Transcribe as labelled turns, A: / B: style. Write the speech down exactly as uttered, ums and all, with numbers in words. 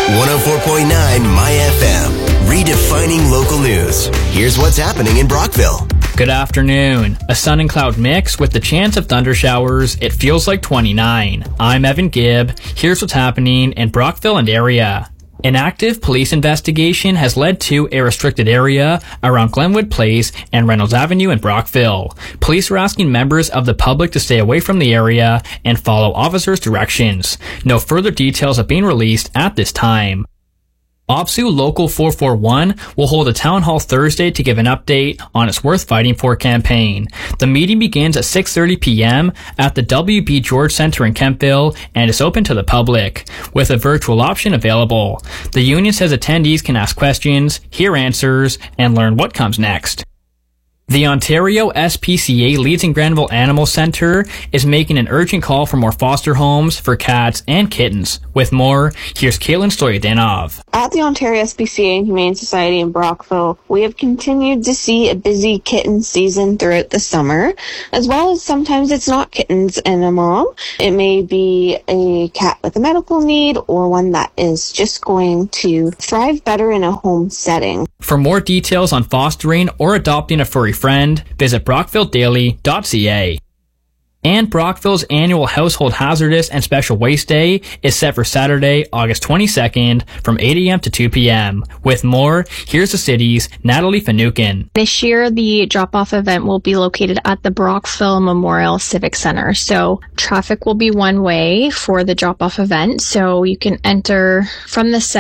A: one oh four point nine My F M, redefining local news. Here's what's happening in Brockville.
B: Good afternoon. A sun and cloud mix with the chance of thunder showers. It feels like twenty-nine. I'm Evan Gibb. Here's what's happening in Brockville and area. An active police investigation has led to a restricted area around Glenwood Place and Reynolds Avenue in Brockville. Police are asking members of the public to stay away from the area and follow officers' directions. No further details have been released at this time. O B S U Local four forty-one will hold a town hall Thursday to give an update on its Worth Fighting For campaign. The meeting begins at six thirty p.m. at the W B. George Center in Kempville and is open to the public, with a virtual option available. The union says attendees can ask questions, hear answers, and learn what comes next. The Ontario S P C A Leeds and Granville Animal Centre is making an urgent call for more foster homes for cats and kittens. With more, here's Caitlin Stoyadanov.
C: At the Ontario S P C A and Humane Society in Brockville, we have continued to see a busy kitten season throughout the summer, as well as sometimes it's not kittens and a mom. It may be a cat with a medical need or one that is just going to thrive better in a home setting.
B: For more details on fostering or adopting a furry friend, visit brockville daily dot c a. And Brockville's annual Household Hazardous and Special Waste Day is set for Saturday, August twenty-second from eight a.m. to two p.m. With more, here's the city's Natalie Finucane.
D: This year, the drop-off event will be located at the Brockville Memorial Civic Center. So traffic will be one way for the drop-off event. So you can enter from the